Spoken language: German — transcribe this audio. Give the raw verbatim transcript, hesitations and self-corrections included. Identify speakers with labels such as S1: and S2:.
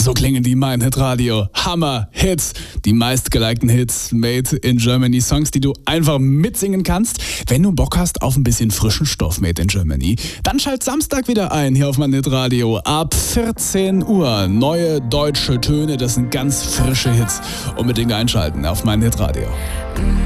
S1: So klingen die Mein Hit Radio. Hammer Hits. Die meistgelikten Hits. Made in Germany. Songs, die du einfach mitsingen kannst. Wenn du Bock hast auf ein bisschen frischen Stoff Made in Germany, dann schalt Samstag wieder ein hier auf Mein Hit Radio. Ab vierzehn Uhr. Neue deutsche Töne. Das sind ganz frische Hits. Unbedingt einschalten auf Mein Hit Radio.